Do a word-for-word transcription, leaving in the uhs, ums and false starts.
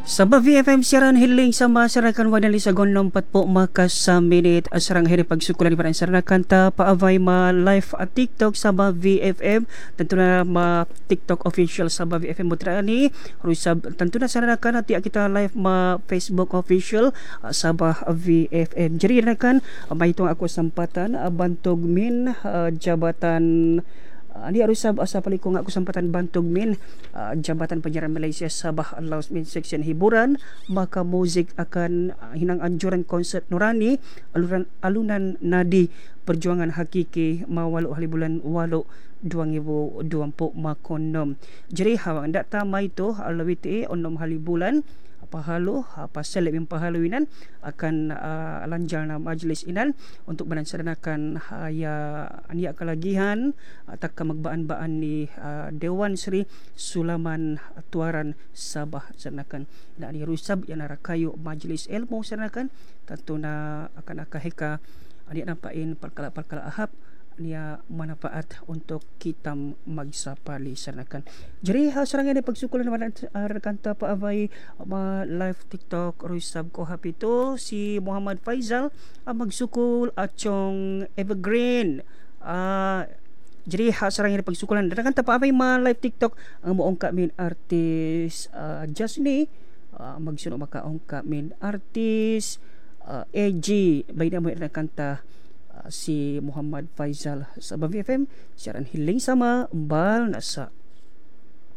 Sabah V F M siaran hiling sa masyarakat wadali sa gonlong pat po maka sa minute asrang hiri pagsukulan di parang saranakan ta paavay ma live at TikTok Sabah V F M tentu na ma TikTok official Sabah V F M mutra ni rusab tentu na saranakan hati kita live ma Facebook official uh, Sabah V F M jadi kan uh, may itong ako sampatan uh, bantog min uh, jabatan Ani uh, arusab asa palikong ako sampatan bantog min uh, Jabatan Penyiaran Malaysia Sabah Laos min section hiburan maka muzik akan uh, hinang anjuran konsert Nurani alunan alunan nadi perjuangan hakiki mawalo halibulan walo dua ribu dua puluh makonom jadi hawang dak tama itu alawiti onom halibulan pahalo pasal lebih pahaluinan akan uh, lanjar na majlis inan untuk banansaranakan haya ania kalagihan atak magbaan-baan ni uh, Dewan Sri Sulaman Tuaran Sabah sanakan na ni rusab yan narakayo majlis ilmu sanakan tentu na akan akaheka ania nampain perkala-perkala ahap niya manfaat untuk kita magsapali sanakan. Jadi hasarangan ni pagsukulan naman uh, rekan ta paavay uh, live TikTok rusab ko hapito si Muhammad Faizal uh, magsukul atong Evergreen. Uh, jadi hasarangan ni pagsukulan rekan ta paavay ma live TikTok ang uh, moong min artis uh, Jasni uh, magsuno makaong min artis uh, A G bayna mo rekan ta si Muhammad Faizal sa Sabah V F M siaran hiling sama umbal nasa